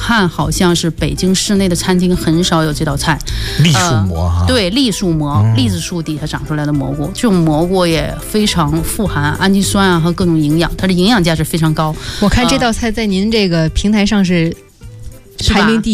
看好像是北京市内的餐厅很少有这道菜。 栗树蘑哈， 对，栗树蘑，栗子树底下长出来的蘑菇，这种蘑菇也非常富含氨基酸啊和各种营养，它的营养价值非常高。 我看这道菜在您这个平台上是排名第